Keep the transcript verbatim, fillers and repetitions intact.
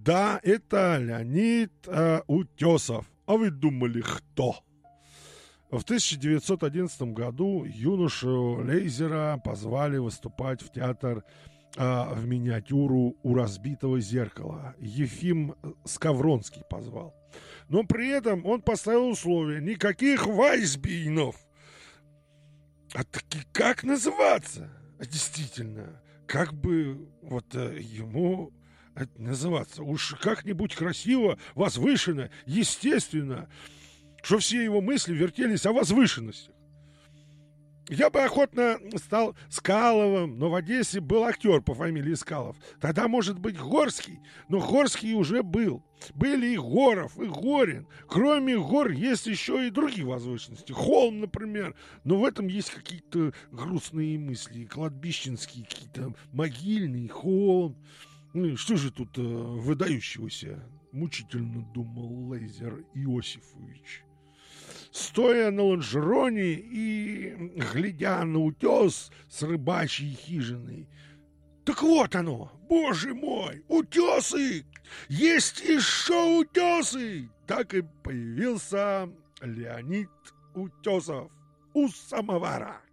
Да, это Леонид э, Утесов. А вы думали, кто? В тысяча девятьсот одиннадцатом году юношу Лейзера позвали выступать в театр э, в миниатюру у разбитого зеркала. Ефим Скавронский позвал. Но при этом он поставил условие: никаких вайсбинов. А таки как называться? Действительно, как бы вот э, ему это называться? Уж как-нибудь красиво, возвышенно, естественно, что все его мысли вертелись о возвышенностях. Я бы охотно стал Скаловым, но в Одессе был актер по фамилии Скалов. Тогда, может быть, Горский, но Горский уже был. Были и Горов, и Горин. Кроме гор есть еще и другие возвышенности. Холм, например. Но в этом есть какие-то грустные мысли, кладбищенские, какие-то могильные, холм. Ну, что же тут э, выдающегося? Мучительно думал Лейзер Иосифович. Стоя на лонжероне и глядя на утес с рыбачьей хижиной. Так вот оно, боже мой, утесы! Есть еще утесы! Так и появился Леонид Утесов у самовара.